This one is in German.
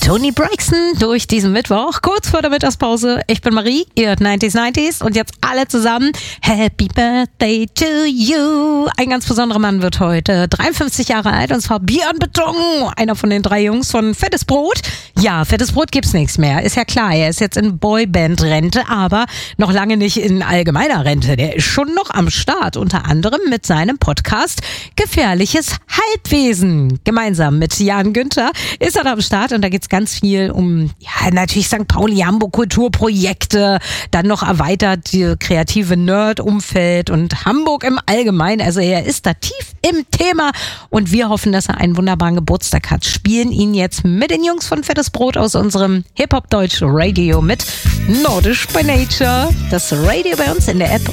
Toni Braxton durch diesen Mittwoch, kurz vor der Mittagspause. Ich bin Marie, ihr hört 90s und jetzt alle zusammen. Happy Birthday to you. Ein ganz besonderer Mann wird heute 53 Jahre alt, und zwar Björn Beton, einer von den 3 Jungs von Fettes Brot. Ja, Fettes Brot gibt's nichts mehr, ist ja klar. Er ist jetzt in Boyband-Rente, aber noch lange nicht in allgemeiner Rente. Der ist schon noch am Start, unter anderem mit seinem Podcast Gefährliches Halbwesen. Gemeinsam mit Jan Günther ist er da am Start, und da geht's ganz viel um, ja, natürlich St. Pauli-Hamburg Kulturprojekte, dann noch erweitert die kreative Nerd-Umfeld und Hamburg im Allgemeinen. Also er ist da tief im Thema, und wir hoffen, dass er einen wunderbaren Geburtstag hat. Spielen ihn jetzt mit den Jungs von Fettes Brot aus unserem Hip-Hop-Deutsch Radio mit Nordisch by Nature. Das Radio bei uns in der App